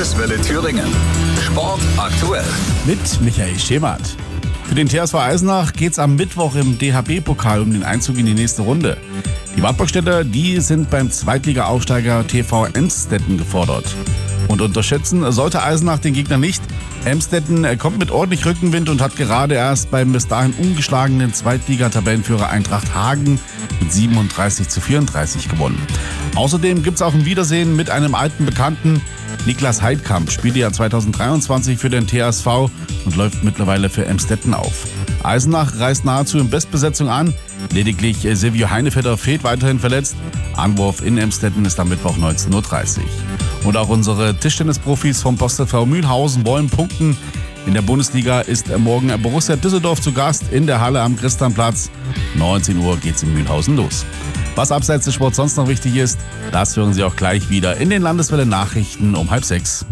Landeswelle Thüringen. Sport aktuell. Mit Michael Schemert. Für den TSV Eisenach geht's am Mittwoch im DHB-Pokal um den Einzug in die nächste Runde. Die Wartburgstädter, die sind beim Zweitliga-Aufsteiger TV Emstetten gefordert. Und unterschätzen sollte Eisenach den Gegner nicht. Emstetten kommt mit ordentlich Rückenwind und hat gerade erst beim bis dahin ungeschlagenen Zweitliga-Tabellenführer Eintracht Hagen mit 37:34 gewonnen. Außerdem gibt's auch ein Wiedersehen mit einem alten Bekannten. Niklas Heidkamp spielte ja 2023 für den TSV und läuft mittlerweile für Emstetten auf. Eisenach reist nahezu in Bestbesetzung an. Lediglich Silvio Heinevetter fehlt weiterhin verletzt. Anwurf in Emstetten ist am Mittwoch 19:30 Uhr. Und auch unsere Tischtennisprofis vom PostV Mühlhausen wollen punkten. In der Bundesliga ist morgen Borussia Düsseldorf zu Gast in der Halle am Christianplatz. 19 Uhr geht's in Mühlhausen los. Was abseits des Sports sonst noch wichtig ist, das hören Sie auch gleich wieder in den Landeswelle-Nachrichten um 5:30.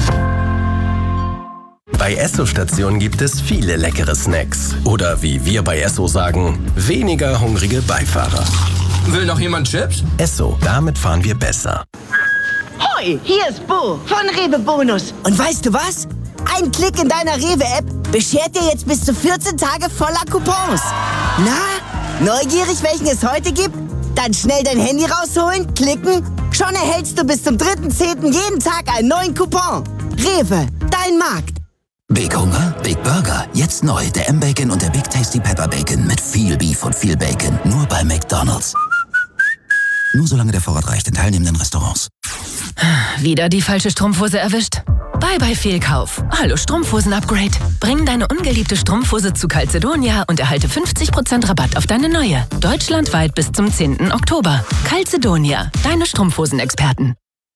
Bei Esso-Stationen gibt es viele leckere Snacks. Oder wie wir bei Esso sagen, weniger hungrige Beifahrer. Will noch jemand Chips? Esso, damit fahren wir besser. Hoi, hier ist Bo von Rewe Bonus. Und weißt du was? Ein Klick in deiner Rewe-App beschert dir jetzt bis zu 14 Tage voller Coupons. Na, neugierig, welchen es heute gibt? Dann schnell dein Handy rausholen, klicken. Schon erhältst du bis zum 3.10. jeden Tag einen neuen Coupon. Rewe, dein Markt. Big Hunger, Big Burger. Jetzt neu, der M-Bacon und der Big Tasty Pepper Bacon mit viel Beef und viel Bacon. Nur bei McDonald's. Nur solange der Vorrat reicht in teilnehmenden Restaurants. Wieder die falsche Strumpfhose erwischt? Bye Fehlkauf. Hallo Strumpfhosen-Upgrade. Bring deine ungeliebte Strumpfhose zu Calzedonia und erhalte 50% Rabatt auf deine neue. Deutschlandweit bis zum 10. Oktober. Calzedonia, deine Strumpfhosen-Experten.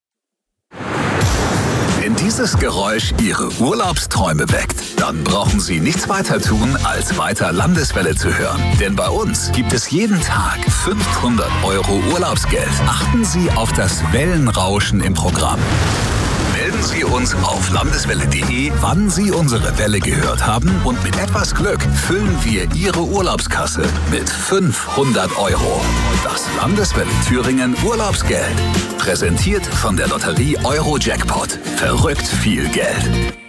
Wenn dieses Geräusch Ihre Urlaubsträume weckt, dann brauchen Sie nichts weiter tun, als weiter Landeswelle zu hören. Denn bei uns gibt es jeden Tag 500 € Urlaubsgeld. Achten Sie auf das Wellenrauschen im Programm. Melden Sie uns auf landeswelle.de, wann Sie unsere Welle gehört haben, und mit etwas Glück füllen wir Ihre Urlaubskasse mit 500 €. Das Landeswelle Thüringen Urlaubsgeld. Präsentiert von der Lotterie Euro Jackpot. Verrückt viel Geld.